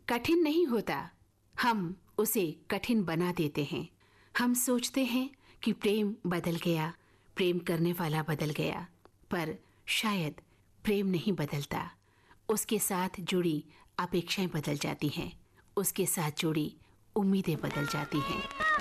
कठिन नहीं होता, हम उसे कठिन बना देते हैं। हम सोचते हैं कि प्रेम बदल गया, प्रेम करने वाला बदल गया, पर शायद प्रेम नहीं बदलता। उसके साथ जुड़ी अपेक्षाएं बदल जाती हैं, उसके साथ जुड़ी उम्मीदें बदल जाती हैं।